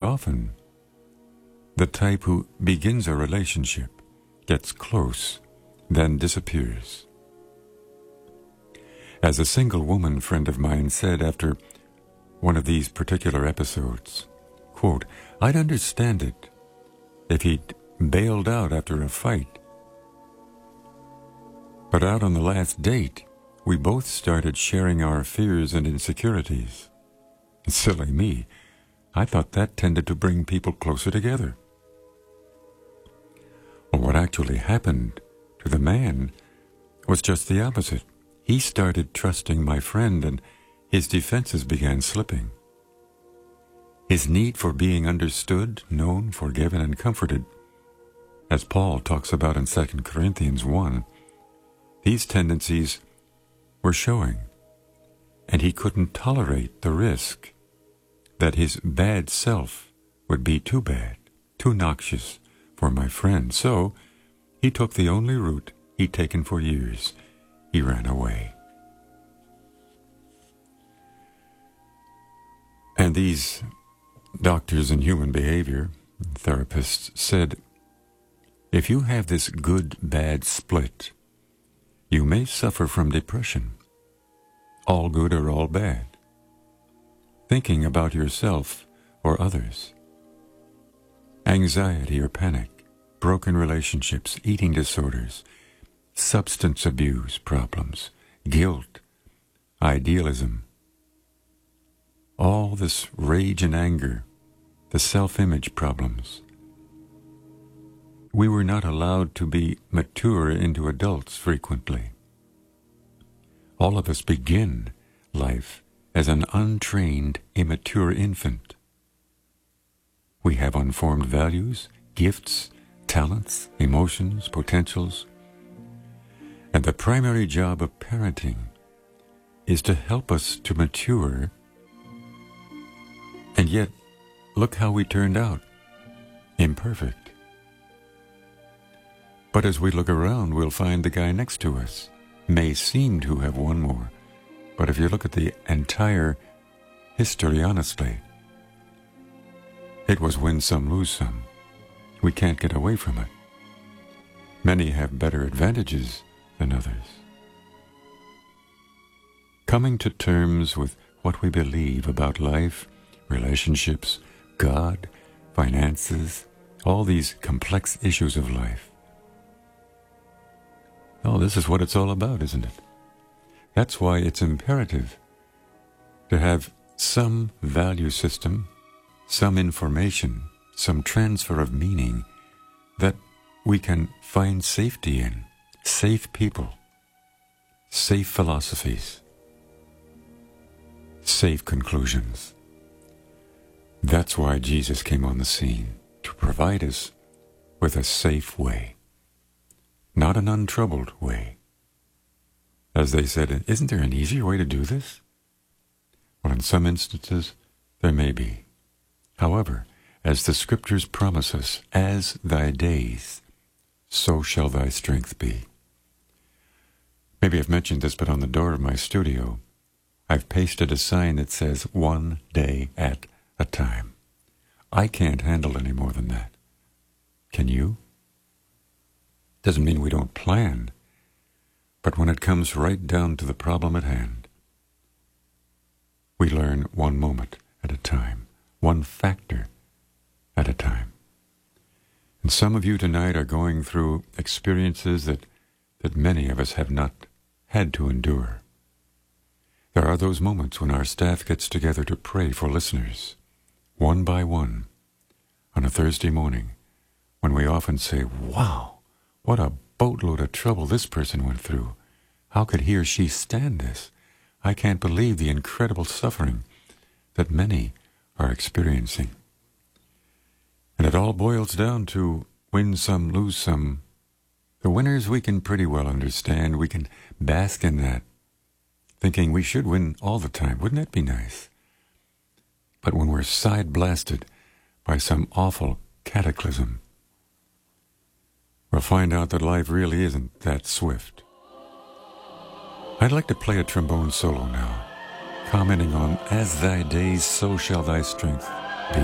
often the type who begins a relationship, gets close, then disappears. As a single woman friend of mine said after one of these particular episodes, quote, "I'd understand it if he'd bailed out after a fight. But out on the last date, we both started sharing our fears and insecurities. Silly me, I thought that tended to bring people closer together." Well, what actually happened to the man was just the opposite. He started trusting my friend, and his defenses began slipping. His need for being understood, known, forgiven, and comforted, as Paul talks about in 2 Corinthians 1, these tendencies were showing, and he couldn't tolerate the risk that his bad self would be too bad, too noxious for my friend. So he took the only route he'd taken for years. He ran away. And these doctors in human behavior, therapists, said, if you have this good-bad split, you may suffer from depression, all good or all bad, thinking about yourself or others, anxiety or panic, broken relationships, eating disorders, substance abuse problems, guilt, idealism, all this rage and anger, the self-image problems. We were not allowed to be mature into adults frequently. All of us begin life as an untrained, immature infant. We have unformed values, gifts, talents, emotions, potentials. And the primary job of parenting is to help us to mature. And yet, look how we turned out. Imperfect. But as we look around, we'll find the guy next to us may seem to have won more. But if you look at the entire history honestly, it was win some, lose some. We can't get away from it. Many have better advantages than others. Coming to terms with what we believe about life, relationships, God, finances, all these complex issues of life. Oh, this is what it's all about, isn't it? That's why it's imperative to have some value system, some information, some transfer of meaning that we can find safety in, safe people, safe philosophies, safe conclusions. That's why Jesus came on the scene, to provide us with a safe way. Not an untroubled way. As they said, isn't there an easier way to do this? Well, in some instances, there may be. However, as the Scriptures promise us, as thy days, so shall thy strength be. Maybe I've mentioned this, but on the door of my studio, I've pasted a sign that says, 1 day at a time. I can't handle any more than that. Can you? Doesn't mean we don't plan, but when it comes right down to the problem at hand, we learn one moment at a time, one factor at a time. And some of you tonight are going through experiences that many of us have not had to endure. There are those moments when our staff gets together to pray for listeners, one by one, on a Thursday morning, when we often say, wow, what a boatload of trouble this person went through. How could he or she stand this? I can't believe the incredible suffering that many are experiencing. And it all boils down to win some, lose some. The winners we can pretty well understand. We can bask in that, thinking we should win all the time. Wouldn't that be nice? But when we're side-blasted by some awful cataclysm, we'll find out that life really isn't that swift. I'd like to play a trombone solo now, commenting on, as thy days, so shall thy strength